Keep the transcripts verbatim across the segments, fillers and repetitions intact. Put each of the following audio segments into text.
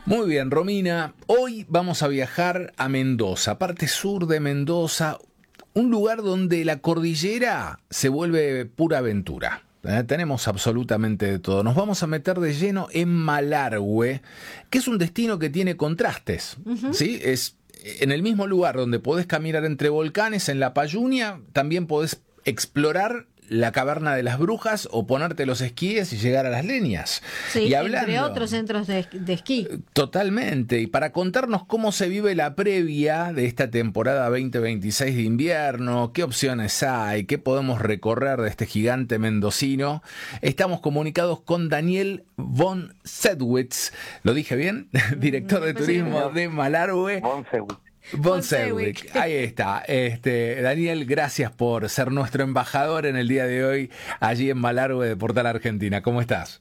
Muy bien, Romina. Hoy vamos a viajar a Mendoza, parte sur de Mendoza, un lugar donde la cordillera se vuelve pura aventura. Eh, tenemos absolutamente de todo. Nos vamos a meter de lleno en Malargüe, que es un destino que tiene contrastes. Uh-huh. ¿Sí? Es en el mismo lugar donde podés caminar entre volcanes, en la Payunia, también podés explorar la caverna de las brujas o ponerte los esquíes y llegar a las leñas. Sí, y hablando, entre otros centros de, de esquí. Totalmente. Y para contarnos cómo se vive la previa de esta temporada veinte veintiséis de invierno, qué opciones hay, qué podemos recorrer de este gigante mendocino, estamos comunicados con Daniel von Sedwitz. ¿Lo dije bien? Director de turismo de Malargüe. Von Sedwitz. Von Sedwitz, ahí está. Este, Daniel, gracias por ser nuestro embajador en el día de hoy allí en Malargüe de Portal Argentina. ¿Cómo estás?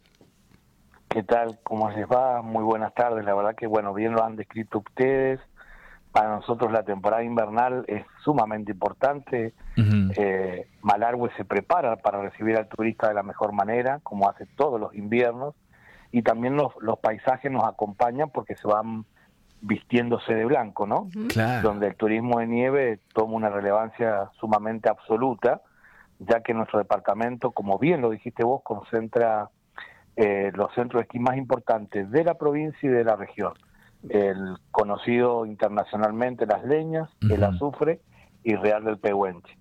¿Qué tal? ¿Cómo les va? Muy buenas tardes. La verdad que, bueno, bien lo han descrito ustedes. Para nosotros la temporada invernal es sumamente importante. Uh-huh. eh, Malargüe se prepara para recibir al turista de la mejor manera, como hace todos los inviernos. Y también los, los paisajes nos acompañan porque se van vistiéndose de blanco, ¿no? Claro. Donde el turismo de nieve toma una relevancia sumamente absoluta, ya que nuestro departamento, como bien lo dijiste vos, concentra eh, los centros de esquí más importantes de la provincia y de la región. El conocido internacionalmente Las Leñas, uh-huh. el Azufre y Real del Pehuenche,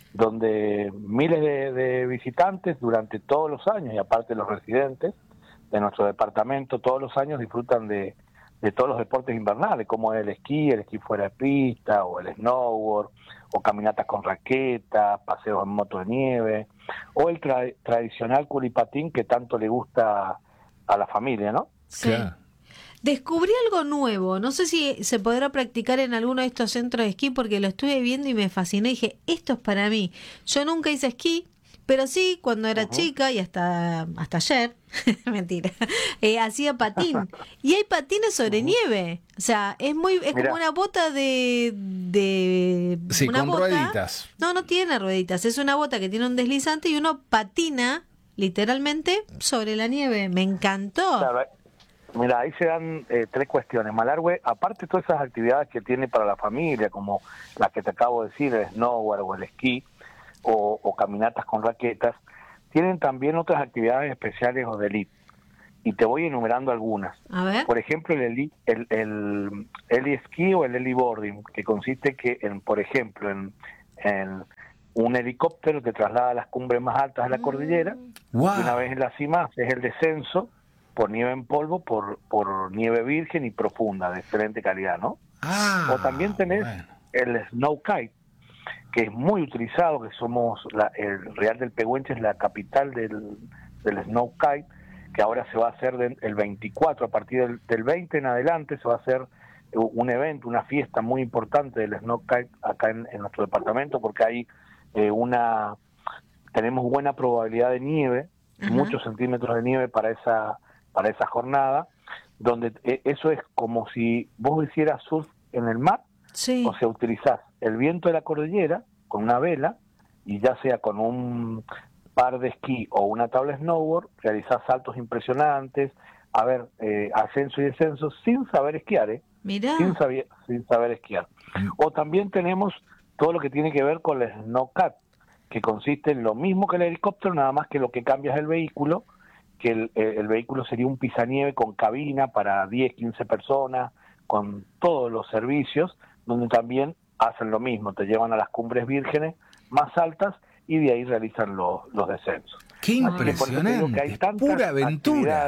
donde miles de, de visitantes durante todos los años, y aparte los residentes de nuestro departamento, todos los años disfrutan de de todos los deportes invernales, como el esquí, el esquí fuera de pista, o el snowboard, o caminatas con raquetas, paseos en moto de nieve, o el tra- tradicional culipatín que tanto le gusta a la familia, ¿no? Sí. Claro. Descubrí algo nuevo, no sé si se podrá practicar en alguno de estos centros de esquí, porque lo estuve viendo y me fascinó, y dije, esto es para mí. Yo nunca hice esquí, pero sí, cuando era uh-huh. chica y hasta hasta ayer, mentira, eh, hacía patín. Y hay patines sobre uh-huh. nieve. O sea, es muy es Mirá. como una bota de... de sí, una con bota. rueditas. No, no tiene rueditas. Es una bota que tiene un deslizante y uno patina literalmente sobre la nieve. Me encantó. Claro, mira, ahí se dan eh, tres cuestiones. Malargüe, aparte de todas esas actividades que tiene para la familia, como las que te acabo de decir, el snowboard o el esquí, O, o caminatas con raquetas, tienen también otras actividades especiales o de elite. Y te voy enumerando algunas. A ver. Por ejemplo, el elite, el, el heli esquí o el heliboarding, que consiste que, en, por ejemplo, en, en un helicóptero te traslada a las cumbres más altas de la cordillera. Wow. Y una vez en la cima es el descenso por nieve en polvo, por, por nieve virgen y profunda, de excelente calidad, ¿no? Ah, o también tenés bueno. el snow kite, que es muy utilizado, que somos la, el Real del Pehuenche es la capital del, del snow kite, que ahora se va a hacer de, el veinticuatro, a partir del, del veinte en adelante se va a hacer un evento, una fiesta muy importante del snow kite acá en, en nuestro departamento, porque hay eh, una tenemos buena probabilidad de nieve, uh-huh. muchos centímetros de nieve para esa para esa jornada, donde eh, eso es como si vos hicieras surf en el mar. Sí. O sea, utilizás el viento de la cordillera con una vela y ya sea con un par de esquí o una tabla snowboard, realizás saltos impresionantes, a ver, eh, ascenso y descenso sin saber esquiar, ¿eh? Mirá. Sin, saber, sin saber esquiar. O también tenemos todo lo que tiene que ver con el snowcat, que consiste en lo mismo que el helicóptero, nada más que lo que cambia es el vehículo, que el, el vehículo sería un pisanieve con cabina para diez, quince personas, con todos los servicios, donde también hacen lo mismo, te llevan a las cumbres vírgenes más altas y de ahí realizan los, los descensos. ¡Qué impresionante! Que hay tantas pura aventura.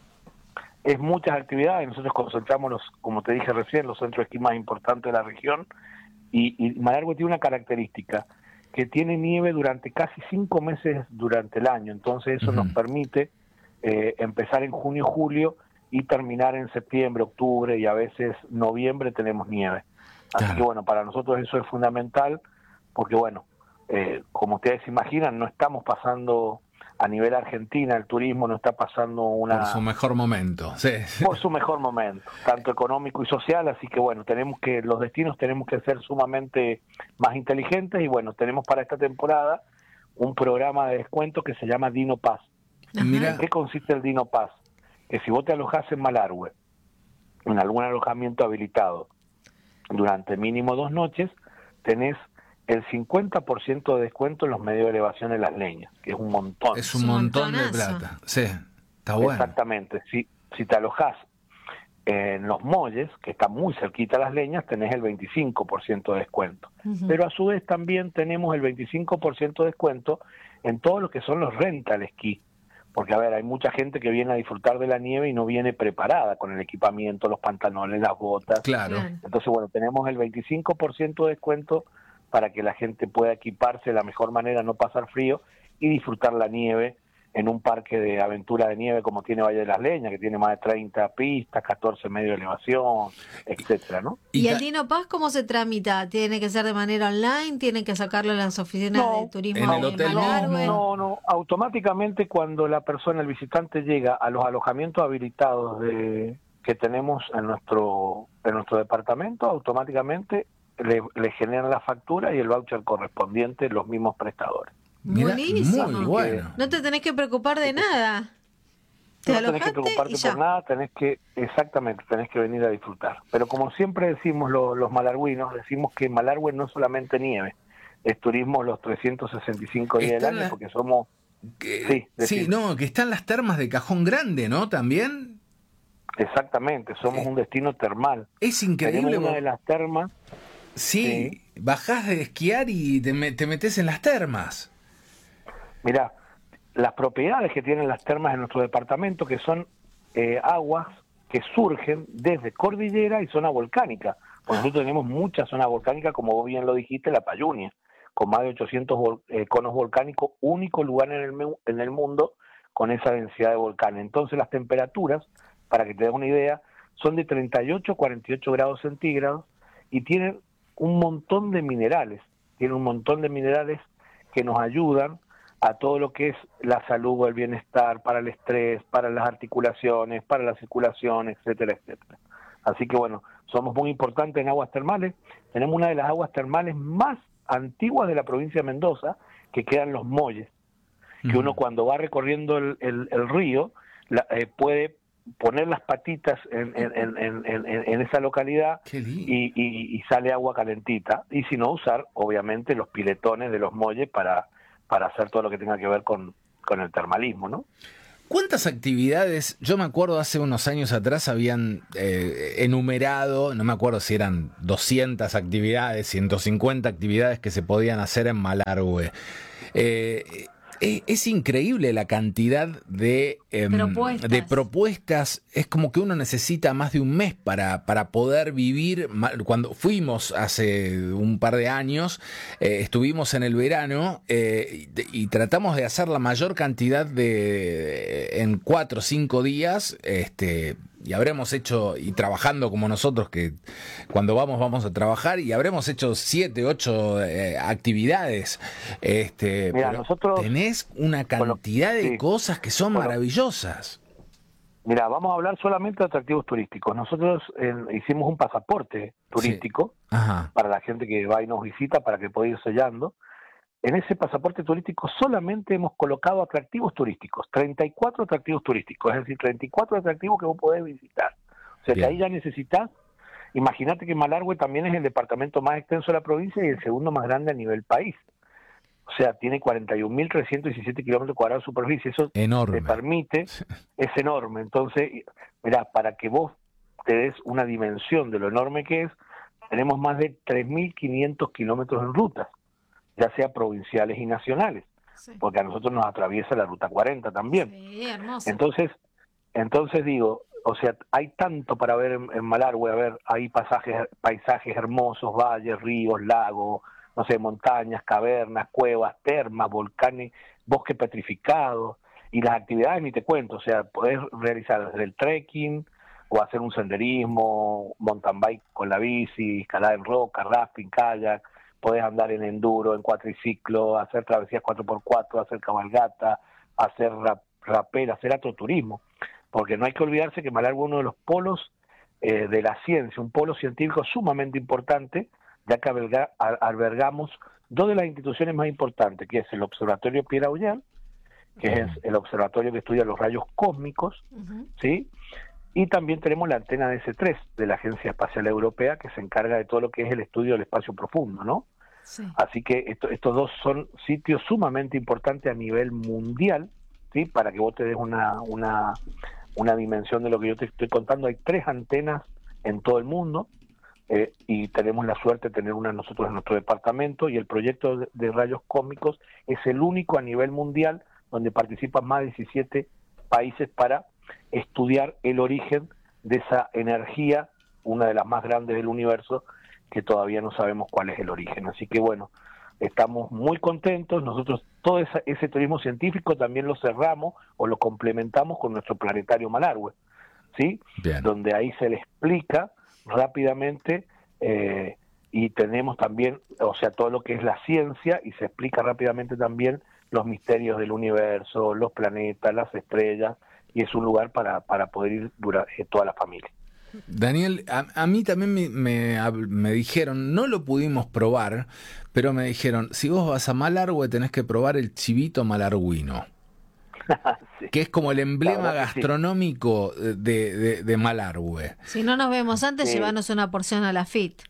Es muchas actividades, nosotros concentramos, los, como te dije recién, los centros de esquí más importantes de la región, y, y Malargüe tiene una característica, que tiene nieve durante casi cinco meses durante el año, entonces eso uh-huh. nos permite eh, empezar en junio, julio, y terminar en septiembre, octubre, y a veces noviembre tenemos nieve. Así claro. que bueno, para nosotros eso es fundamental, porque bueno, eh, como ustedes se imaginan, no estamos pasando a nivel Argentina, el turismo no está pasando una... Por su mejor momento, sí. Por su mejor momento, tanto económico y social, así que bueno, tenemos que, los destinos tenemos que ser sumamente más inteligentes, y bueno, tenemos para esta temporada un programa de descuento que se llama Dino Pass. Mira. ¿En qué consiste el Dino Pass? Que si vos te alojás en Malargüe en algún alojamiento habilitado durante mínimo dos noches, tenés el cincuenta por ciento de descuento en los medios de elevación de las leñas, que es un montón. Es un montón de plata. Sí, está bueno. Exactamente. Si, si te alojás en los molles, que está muy cerquita a las leñas, tenés el veinticinco por ciento de descuento. Uh-huh. Pero a su vez también tenemos el veinticinco por ciento de descuento en todo lo que son los rental esquí. Porque, a ver, hay mucha gente que viene a disfrutar de la nieve y no viene preparada con el equipamiento, los pantalones, las botas. Claro. Entonces, bueno, tenemos el veinticinco por ciento de descuento para que la gente pueda equiparse de la mejor manera, no pasar frío y disfrutar la nieve en un parque de aventura de nieve como tiene Valle de las Leñas, que tiene más de treinta pistas, catorce medios de elevación, etcétera, ¿no? ¿Y el Dino Pass cómo se tramita? ¿Tiene que ser de manera online? ¿Tienen que sacarlo en las oficinas no, de turismo? ¿En el hotel mismo? No, no, automáticamente cuando la persona, el visitante llega a los alojamientos habilitados de que tenemos en nuestro en nuestro departamento, automáticamente le, le generan la factura y el voucher correspondiente los mismos prestadores. Mira, buenísimo. Muy bueno. No te tenés que preocupar de nada. No tenés que preocuparte por nada, tenés que, exactamente, tenés que venir a disfrutar. Pero como siempre decimos lo, los malargüinos, decimos que Malargüe no es solamente nieve, es turismo los trescientos sesenta y cinco días del año, la... porque somos... Que, sí, sí, no, que están las termas de Cajón Grande, ¿no? También. Exactamente, somos eh, un destino termal. Es increíble. Tenemos una de las termas. Sí, sí, bajás de esquiar y te, te metés en las termas. Mirá, las propiedades que tienen las termas en nuestro departamento, que son eh, aguas que surgen desde cordillera y zona volcánica. Pues nosotros tenemos mucha zona volcánica, como vos bien lo dijiste, la Payunia, con más de ochocientos vol eh, conos volcánicos, único lugar en el, en el mundo con esa densidad de volcanes. Entonces las temperaturas, para que te des una idea, son de treinta y ocho a cuarenta y ocho grados centígrados y tienen un montón de minerales, tienen un montón de minerales que nos ayudan a todo lo que es la salud o el bienestar, para el estrés, para las articulaciones, para la circulación, etcétera, etcétera. Así que bueno, somos muy importantes en aguas termales. Tenemos una de las aguas termales más antiguas de la provincia de Mendoza, que quedan Los Molles, que uh-huh. uno cuando va recorriendo el, el, el río la, eh, puede poner las patitas en, en, en, en, en, en esa localidad y, y, y sale agua calentita. Y si no, usar obviamente los piletones de Los Molles para... para hacer todo lo que tenga que ver con, con el termalismo, ¿no? ¿Cuántas actividades? Yo me acuerdo hace unos años atrás habían eh, enumerado, no me acuerdo si eran doscientas actividades, ciento cincuenta actividades que se podían hacer en Malargüe. Eh, es, es increíble la cantidad de, eh, propuestas. de propuestas. Es como que uno necesita más de un mes para, para poder vivir. Cuando fuimos hace un par de años, eh, estuvimos en el verano eh, y, y tratamos de hacer la mayor cantidad de en cuatro o cinco días. Este, y habremos hecho, y trabajando como nosotros, que cuando vamos, vamos a trabajar, y habremos hecho siete, ocho eh, actividades. Este, Mira, pero nosotros tenés una cantidad bueno, de sí. cosas que son bueno, maravillosas. Mira, vamos a hablar solamente de atractivos turísticos. Nosotros eh, hicimos un pasaporte turístico sí. para la gente que va y nos visita, para que pueda ir sellando. En ese pasaporte turístico solamente hemos colocado atractivos turísticos, treinta y cuatro atractivos turísticos, es decir, treinta y cuatro atractivos que vos podés visitar. O sea, Bien. que ahí ya necesitas, imagínate que Malargüe también es el departamento más extenso de la provincia y el segundo más grande a nivel país. O sea, tiene cuarenta y un mil trescientos diecisiete kilómetros cuadrados de superficie, eso enorme. te permite, es enorme. Entonces, mirá, para que vos te des una dimensión de lo enorme que es, tenemos más de tres mil quinientos kilómetros en rutas, ya sea provinciales y nacionales, sí. porque a nosotros nos atraviesa la Ruta cuarenta también. Sí, hermoso. Entonces, entonces digo, o sea, hay tanto para ver en, en Malargüe, a ver, hay pasajes, paisajes hermosos, valles, ríos, lagos, no sé, montañas, cavernas, cuevas, termas, volcanes, bosque petrificado, y las actividades ni te cuento, o sea, podés realizar desde el trekking, o hacer un senderismo, mountain bike con la bici, escalada en roca, rafting, kayak, podés andar en enduro, en cuatriciclo, hacer travesías cuatro por cuatro, hacer cabalgata, hacer rap, rapel, hacer atroturismo, porque no hay que olvidarse que Malargüe es uno de los polos eh, de la ciencia, un polo científico sumamente importante, ya que alberga, albergamos dos de las instituciones más importantes, que es el Observatorio Pierre Auger, que uh-huh. es el observatorio que estudia los rayos cósmicos, uh-huh. ¿sí? Y también tenemos la antena D S tres de la Agencia Espacial Europea, que se encarga de todo lo que es el estudio del espacio profundo, ¿no? Sí. Así que esto, estos dos son sitios sumamente importantes a nivel mundial, ¿sí? Para que vos te des una, una, una dimensión de lo que yo te estoy contando. Hay tres antenas en todo el mundo, eh, y tenemos la suerte de tener una nosotros en nuestro departamento, y el proyecto de, de rayos cósmicos es el único a nivel mundial donde participan más de diecisiete países para estudiar el origen de esa energía, una de las más grandes del universo, que todavía no sabemos cuál es el origen. Así que bueno, estamos muy contentos. Nosotros todo esa, ese turismo científico también lo cerramos o lo complementamos con nuestro planetario Malargüe, ¿sí? Bien. Donde ahí se le explica rápidamente, eh, y tenemos también, o sea, todo lo que es la ciencia, y se explica rápidamente también los misterios del universo, los planetas, las estrellas, y es un lugar para, para poder ir dura, eh, toda la familia. Daniel, a, a mí también me, me, me dijeron, no lo pudimos probar, pero me dijeron, si vos vas a Malargüe tenés que probar el chivito malargüino, Sí. que es como el emblema verdad que gastronómico de, de, de Malargüe. Si no nos vemos antes, Sí. llevarnos una porción a la F I T.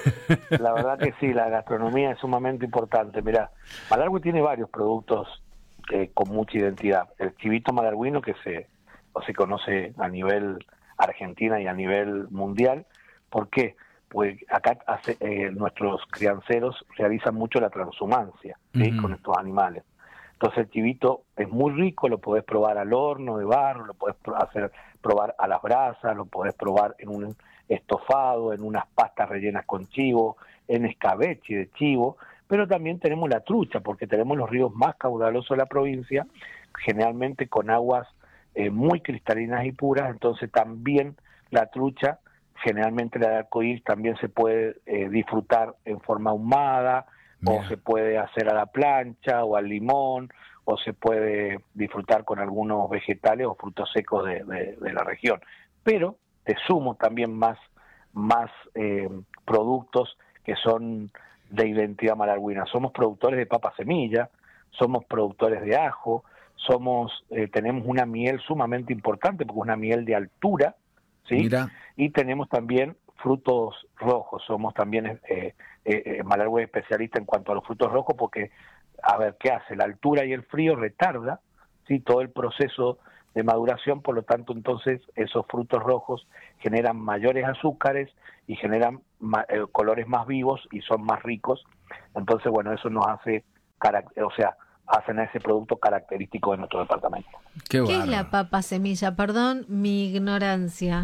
La verdad que sí, la gastronomía es sumamente importante. Mirá, Malargüe tiene varios productos eh, con mucha identidad. El chivito malargüino, que se, o se conoce a nivel Argentina y a nivel mundial. ¿Por qué? Pues acá hace, eh, nuestros crianceros realizan mucho la transhumancia, ¿sí? Uh-huh. Con estos animales. Entonces el chivito es muy rico, lo podés probar al horno de barro, lo podés hacer probar a las brasas, lo podés probar en un estofado, en unas pastas rellenas con chivo, en escabeche de chivo, pero también tenemos la trucha, porque tenemos los ríos más caudalosos de la provincia, generalmente con aguas eh, muy cristalinas y puras. Entonces también la trucha, generalmente la de arcoíris, también se puede eh, disfrutar en forma ahumada, Bien. o se puede hacer a la plancha o al limón, o se puede disfrutar con algunos vegetales o frutos secos de, de, de la región. Pero te sumo también más, más eh, productos que son de identidad malargüina. Somos productores de papa semilla, somos productores de ajo, somos eh, tenemos una miel sumamente importante porque es una miel de altura, ¿sí? Mira. Y tenemos también frutos rojos. Somos también eh, eh, Malargüe especialista en cuanto a los frutos rojos, porque, a ver, ¿qué hace? La altura y el frío retarda, ¿sí? Todo el proceso de maduración. Por lo tanto, entonces, esos frutos rojos generan mayores azúcares y generan ma eh, colores más vivos y son más ricos. Entonces, bueno, eso nos hace, o sea, hacen ese producto característico de nuestro departamento. Qué, ¿Qué es la papa semilla? Perdón mi ignorancia.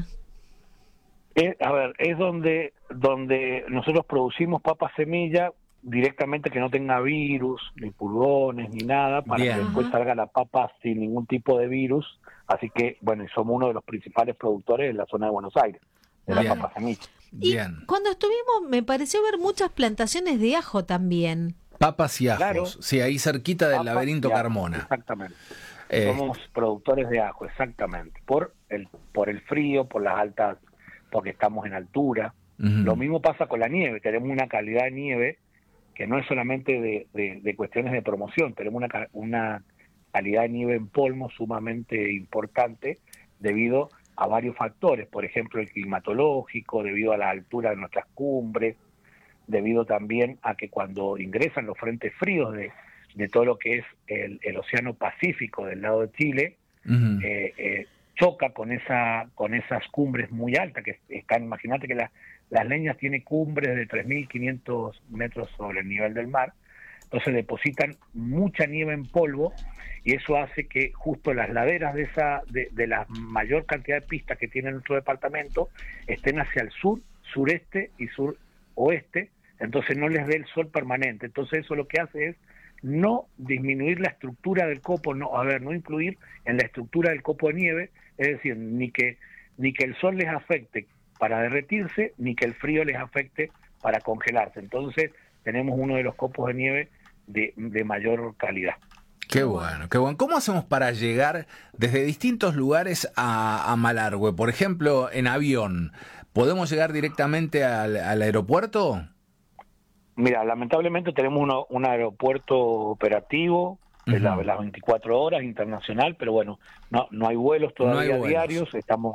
Eh, a ver, es donde donde nosotros producimos papa semilla directamente, que no tenga virus, ni pulgones, ni nada, para Bien. que después Ajá. salga la papa sin ningún tipo de virus. Así que, bueno, y somos uno de los principales productores en la zona de Buenos Aires, de Bien. la papa semilla. Y Bien. cuando estuvimos me pareció ver muchas plantaciones de ajo también. Papas y ajos. Claro. Sí, ahí cerquita del Papa laberinto y ajo, Carmona. Exactamente. Eh, Somos productores de ajo, exactamente. Por el, por el frío, por las altas, porque estamos en altura. uh-huh. Lo mismo pasa con la nieve. Tenemos una calidad de nieve que no es solamente de, de, de cuestiones de promoción, tenemos una, una calidad de nieve en polvo sumamente importante debido a varios factores, por ejemplo el climatológico, debido a la altura de nuestras cumbres, debido también a que cuando ingresan los frentes fríos de, de todo lo que es el, el Océano Pacífico del lado de Chile, uh-huh. eh, eh, choca con esa con esas cumbres muy altas que están. Imagínate que la, las leñas tienen cumbres de tres mil quinientos metros sobre el nivel del mar, entonces depositan mucha nieve en polvo, y eso hace que justo las laderas de esa de, de la mayor cantidad de pistas que tiene nuestro departamento estén hacia el sur, sureste y suroeste, entonces no les dé el sol permanente. Entonces eso lo que hace es no disminuir la estructura del copo, no, a ver, no influir en la estructura del copo de nieve, es decir, ni que ni que el sol les afecte para derretirse, ni que el frío les afecte para congelarse. Entonces tenemos uno de los copos de nieve de, de mayor calidad. Qué bueno, qué bueno. ¿Cómo hacemos para llegar desde distintos lugares a, a Malargüe? Por ejemplo, en avión, ¿podemos llegar directamente al, al aeropuerto? Mira, lamentablemente tenemos uno, un aeropuerto operativo de la, Uh-huh. las veinticuatro horas, internacional, pero bueno, no no hay vuelos todavía No hay vuelos. diarios. Estamos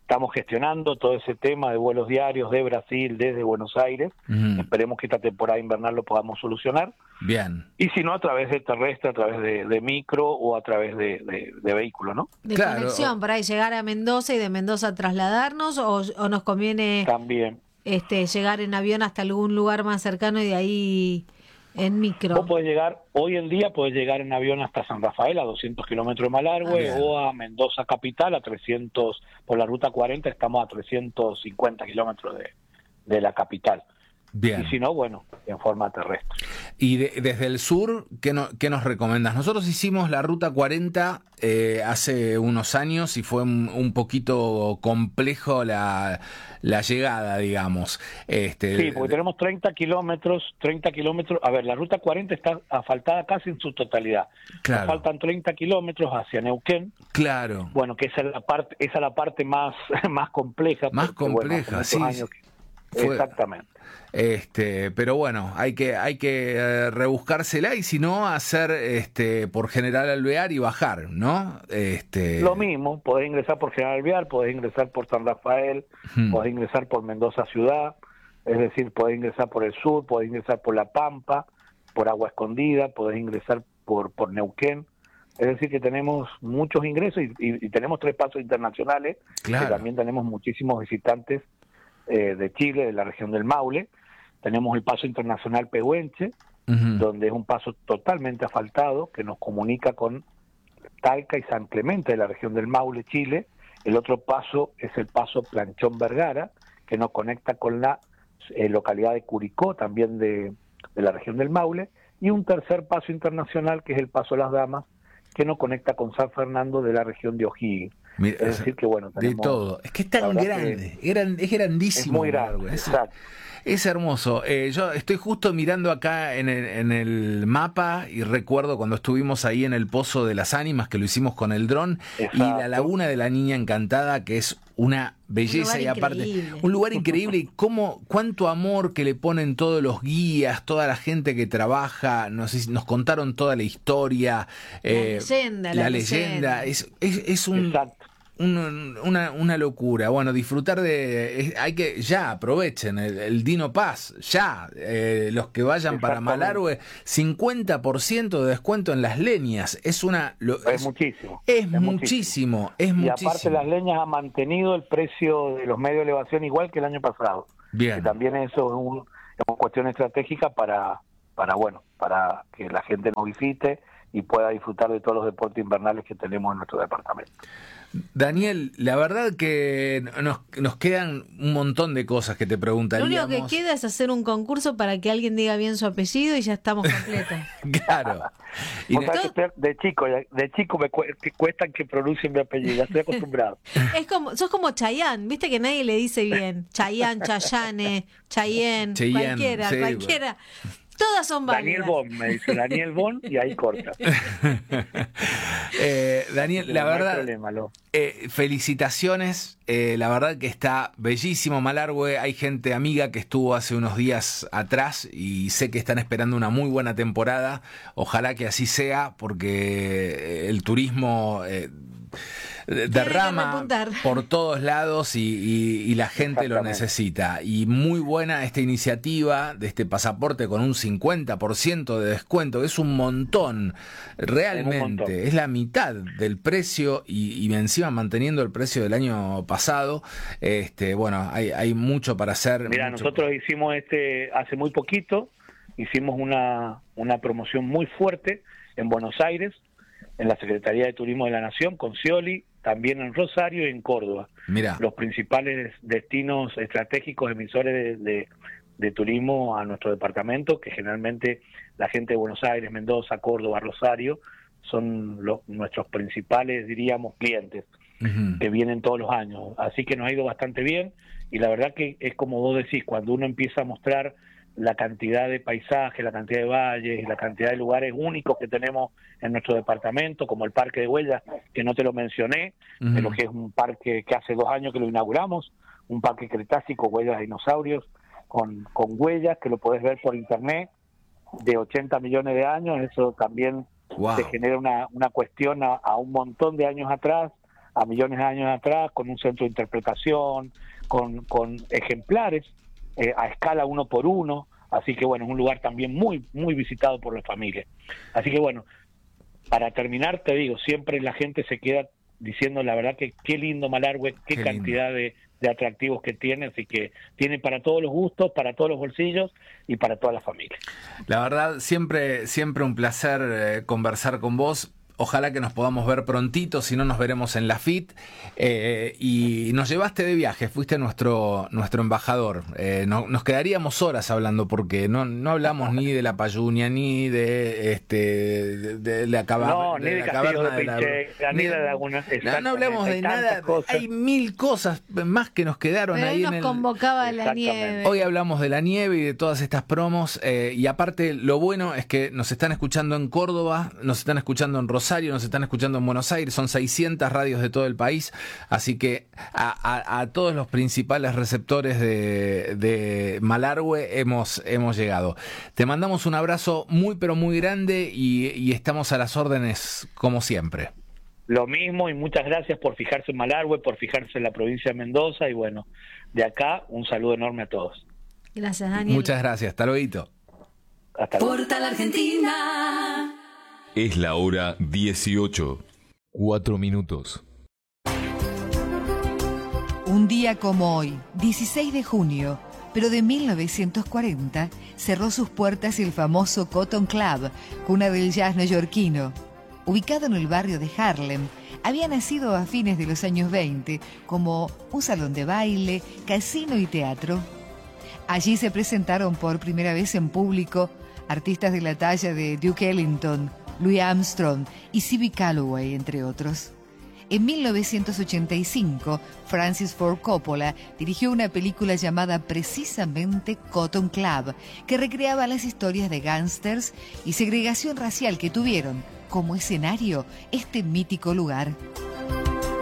estamos gestionando todo ese tema de vuelos diarios de Brasil desde Buenos Aires. Uh-huh. Esperemos que esta temporada invernal lo podamos solucionar. Bien. Y si no, a través de terrestre, a través de, de micro o a través de, de, de vehículo, ¿no? De claro. conexión, para ahí llegar a Mendoza y de Mendoza trasladarnos, o, o nos conviene también este llegar en avión hasta algún lugar más cercano y de ahí en micro. Vos podés llegar, hoy en día podés llegar en avión hasta San Rafael a doscientos kilómetros de Malargüe, ah, o a Mendoza capital a trescientos, por la ruta cuarenta estamos a trescientos cincuenta kilómetros de, de la capital. Bien. Y si no, bueno, en forma terrestre. Y de, desde el sur, ¿qué, no, ¿qué nos recomiendas? Nosotros hicimos la ruta cuarenta eh, hace unos años y fue un, un poquito complejo la, la llegada, digamos. Este, sí, porque tenemos treinta kilómetros, treinta kilómetros. A ver, la ruta cuarenta está asfaltada casi en su totalidad. Claro. Nos faltan treinta kilómetros hacia Neuquén. Claro. Bueno, que esa es la parte, esa es la parte más, más compleja. Más porque, compleja, bueno, sí. Años que... Fue... Exactamente. Este, pero bueno, hay que hay que eh, rebuscársela y si no hacer este por General Alvear y bajar, ¿no? Este Lo mismo, podés ingresar por General Alvear, podés ingresar por San Rafael, hmm. podés ingresar por Mendoza ciudad, es decir, podés ingresar por el sur, podés ingresar por La Pampa, por Agua Escondida, podés ingresar por por Neuquén. Es decir, que tenemos muchos ingresos y, y, y tenemos tres pasos internacionales, claro. que también tenemos muchísimos visitantes eh, de Chile, de la región del Maule. Tenemos el paso internacional Pehuenche, uh-huh. donde es un paso totalmente asfaltado que nos comunica con Talca y San Clemente de la región del Maule, Chile. El otro paso es el paso Planchón Vergara, que nos conecta con la eh, localidad de Curicó, también de, de la región del Maule. Y un tercer paso internacional, que es el paso Las Damas, que nos conecta con San Fernando de la región de O'Higgins. Mira, es decir, que bueno, tenemos, de todo. Es que es tan grande, que es grandísimo. Es muy grande, es, exacto. Es hermoso. Eh, yo estoy justo mirando acá en el, en el mapa y recuerdo cuando estuvimos ahí en el Pozo de las Ánimas, que lo hicimos con el dron, y la Laguna de la Niña Encantada, que es una belleza y aparte increíble. Un lugar increíble y cómo, cuánto amor que le ponen todos los guías, toda la gente que trabaja, nos, nos contaron toda la historia, la eh, leyenda, la, la leyenda, leyenda. Es, es, es un... Exacto. Un, una, una locura. Bueno, disfrutar de... Hay que... Ya, aprovechen el, el Dino Pass. Ya. Eh, los que vayan para Malargüe, cincuenta por ciento de descuento en las leñas. Es una... Lo, es, es muchísimo. Es, es muchísimo. muchísimo. Es y muchísimo. aparte las leñas han mantenido el precio de los medios de elevación igual que el año pasado. Bien. Que también eso es, un, es una cuestión estratégica para, para, bueno, para que la gente nos visite y pueda disfrutar de todos los deportes invernales que tenemos en nuestro departamento. Daniel, la verdad que nos, nos quedan un montón de cosas que te preguntaríamos. Lo único que queda es hacer un concurso para que alguien diga bien su apellido y ya estamos completos. Claro. Y o sea, que de chico, de chico me cu que cuesta que pronuncien mi apellido, ya estoy acostumbrado. Es como, sos como Chayanne, viste que nadie le dice bien. Chayanne, Chayane, Chayenne, Cheyenne, cualquiera, sí, cualquiera. Todas son válidas. Daniel Bon, me dice Daniel Bon, y ahí corta. eh, Daniel, la no verdad, problema, no. eh, felicitaciones. Eh, la verdad que está bellísimo Malargüe. Hay gente amiga que estuvo hace unos días atrás y sé que están esperando una muy buena temporada. Ojalá que así sea, porque el turismo... Eh, derrama por todos lados y, y, y la gente lo necesita. Y muy buena esta iniciativa de este pasaporte con un cincuenta por ciento de descuento. Es un montón, realmente. Es, un montón. Es la mitad del precio y, y encima manteniendo el precio del año pasado. Este, bueno, hay, hay mucho para hacer. Mira, mucho... nosotros hicimos este hace muy poquito, hicimos una, una promoción muy fuerte en Buenos Aires, en la Secretaría de Turismo de la Nación, con Scioli, también en Rosario y en Córdoba. Mirá. Los principales destinos estratégicos emisores de, de, de turismo a nuestro departamento, que generalmente la gente de Buenos Aires, Mendoza, Córdoba, Rosario, son los, nuestros principales, diríamos, clientes, uh-huh. que vienen todos los años. Así que nos ha ido bastante bien, y la verdad que es como vos decís, cuando uno empieza a mostrar la cantidad de paisajes, la cantidad de valles, la cantidad de lugares únicos que tenemos en nuestro departamento, como el Parque de Huellas, que no te lo mencioné, uh-huh. pero que es un parque que hace dos años que lo inauguramos, un parque cretácico, Huellas de Dinosaurios, con, con huellas, que lo podés ver por internet, de ochenta millones de años. Eso también wow. te genera una, una cuestión a, a un montón de años atrás, a millones de años atrás, con un centro de interpretación, con, con ejemplares eh, a escala uno por uno, así que bueno, es un lugar también muy, muy visitado por la familia. Así que bueno, para terminar te digo, siempre la gente se queda diciendo la verdad que qué lindo Malargüe, qué, qué cantidad de, de atractivos que tiene, así que tiene para todos los gustos, para todos los bolsillos y para toda la familia. La verdad, siempre, siempre un placer eh, conversar con vos. Ojalá que nos podamos ver prontito, si no nos veremos en la F I T. Eh, y nos llevaste de viaje, fuiste nuestro nuestro embajador. Eh, no, nos quedaríamos horas hablando porque no no hablamos ni de la Payunia, ni de este de, de la caverna. No, ni de, de la caverna de Pincheira, ni de la laguna. No, no hablamos de nada. Cosas. Hay mil cosas más que nos quedaron Pero ahí nos en el... convocaba la nieve. Hoy hablamos de la nieve y de todas estas promos. Eh, y aparte, lo bueno es que nos están escuchando en Córdoba, nos están escuchando en Rosario, nos están escuchando en Buenos Aires, son seiscientas radios de todo el país, así que a, a, a todos los principales receptores de, de Malargüe hemos, hemos llegado. Te mandamos un abrazo muy pero muy grande y, y estamos a las órdenes como siempre. Lo mismo y muchas gracias por fijarse en Malargüe, por fijarse en la provincia de Mendoza y bueno, de acá un saludo enorme a todos. Gracias, Daniel. Muchas gracias, hasta luego. Hasta luego. Portal Argentina. Es la hora dieciocho, cuatro minutos. Un día como hoy, dieciséis de junio, pero de mil novecientos cuarenta, cerró sus puertas el famoso Cotton Club, cuna del jazz neoyorquino. Ubicado en el barrio de Harlem, había nacido a fines de los años veinte como un salón de baile, casino y teatro. Allí se presentaron por primera vez en público artistas de la talla de Duke Ellington, Louis Armstrong y C B Calloway, entre otros. En mil novecientos ochenta y cinco, Francis Ford Coppola dirigió una película llamada precisamente Cotton Club, que recreaba las historias de gángsters y segregación racial que tuvieron como escenario este mítico lugar.